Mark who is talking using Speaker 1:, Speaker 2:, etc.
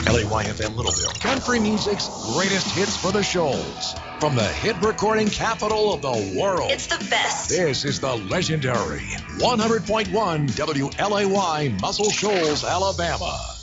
Speaker 1: LAYFM Littleville, country music's greatest hits for the Shoals. From the hit recording capital of the world.
Speaker 2: It's the best.
Speaker 1: This is the legendary 100.1 WLAY, Muscle Shoals, Alabama.